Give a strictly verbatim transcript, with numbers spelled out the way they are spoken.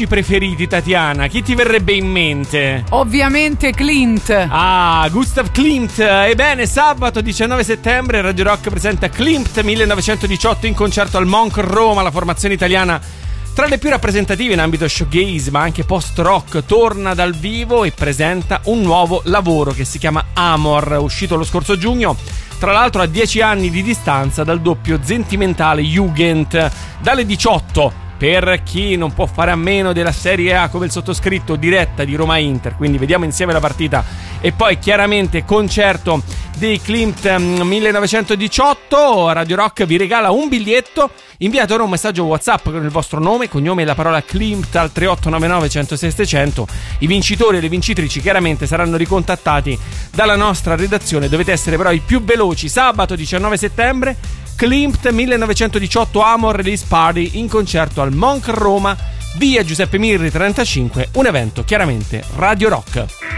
amici preferiti, Tatiana? Chi ti verrebbe in mente? Ovviamente Clint. Ah, Gustav Klimt. Ebbene, sabato diciannove settembre Radio Rock presenta Klimt millenovecentodiciotto in concerto al Monk Roma. La formazione italiana tra le più rappresentative in ambito shoegaze ma anche post-rock torna dal vivo e presenta un nuovo lavoro che si chiama Amor, uscito lo scorso giugno, tra l'altro a dieci anni di distanza dal doppio sentimentale Jugend. Dalle diciotto, per chi non può fare a meno della Serie A come il sottoscritto, diretta di Roma Inter, quindi vediamo insieme la partita, e poi chiaramente concerto dei Klimt millenovecentodiciotto. Radio Rock vi regala un biglietto. Inviate ora un messaggio WhatsApp con il vostro nome, cognome e la parola Klimt al tre otto nove nove uno zero sei sette zero zero. I vincitori e le vincitrici chiaramente saranno ricontattati dalla nostra redazione. Dovete essere però i più veloci. Sabato diciannove settembre, Klimt millenovecentodiciotto Amor Release Party in concerto al Monk Roma, via Giuseppe Mirri trentacinque, un evento chiaramente Radio Rock.